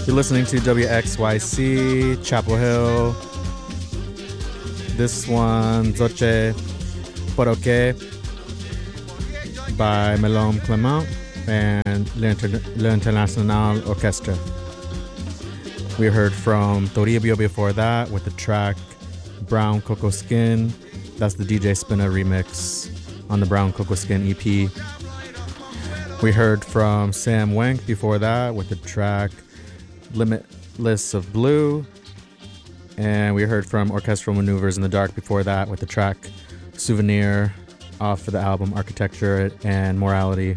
You're listening to WXYC, Chapel Hill. This one, Zoche Poroque by Melom Clement and L'International Orchestra. We heard from Toribio before that with the track Brown Cocoa Skin. That's the DJ Spinna remix on the Brown Cocoa Skin EP. We heard from Sam Wenk before that with the track Limitless of Blue. And we heard from Orchestral Maneuvers in the Dark before that with the track Souvenir off of the album Architecture and Morality.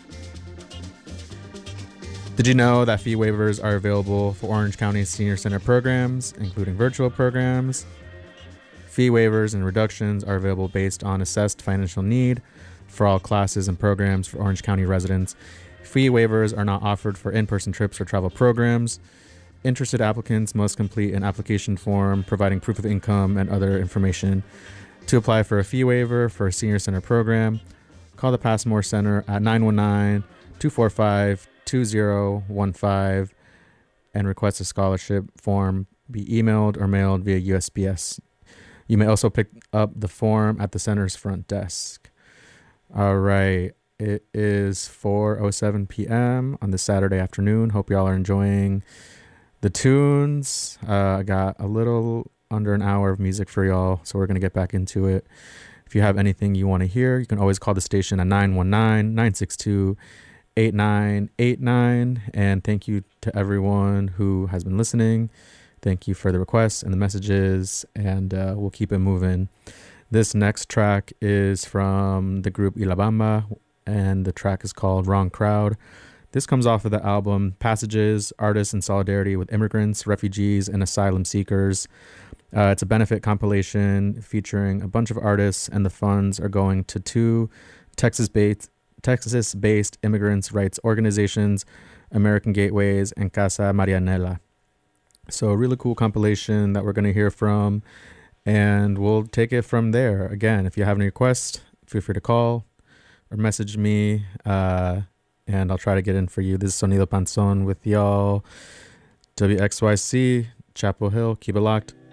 Did you know that fee waivers are available for Orange County Senior Center programs, including virtual programs? Fee waivers and reductions are available based on assessed financial need for all classes and programs for Orange County residents. Fee waivers are not offered for in-person trips or travel programs. Interested applicants must complete an application form providing proof of income and other information. To apply for a fee waiver for a Senior Center program, call the Passmore Center at 919-245-2015 and request a scholarship form be emailed or mailed via USPS. You may also pick up the form at the center's front desk. All right. It is 4:07 p.m. on this Saturday afternoon. Hope y'all are enjoying the tunes. I got a little under an hour of music for y'all, so we're going to get back into it. If you have anything you want to hear, you can always call the station at 919-962-8989. And thank you to everyone who has been listening. Thank you for the requests and the messages, and we'll keep it moving. This next track is from the group Ilabamba, and the track is called Wrong Crowd. This comes off of the album Passages, Artists in Solidarity with Immigrants, Refugees, and Asylum Seekers. It's a benefit compilation featuring a bunch of artists, and the funds are going to two Texas-based immigrants' rights organizations, American Gateways and Casa Marianela. So a really cool compilation that we're going to hear from, and we'll take it from there. Again, if you have any requests, feel free to call or message me, and I'll try to get in for you. This is Sonido Panzon with y'all. WXYC, Chapel Hill. Keep it locked.